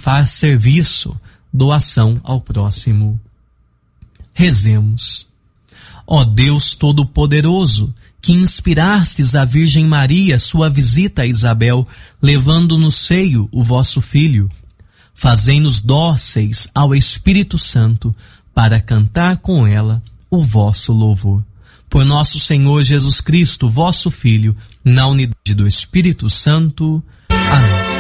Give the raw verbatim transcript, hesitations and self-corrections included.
faz serviço, doação ao próximo. Rezemos. Ó Deus Todo-Poderoso, que inspirastes a Virgem Maria sua visita a Isabel, levando no seio o vosso Filho, fazei-nos dóceis ao Espírito Santo, para cantar com ela o vosso louvor. Por nosso Senhor Jesus Cristo, vosso Filho, na unidade do Espírito Santo. Amém.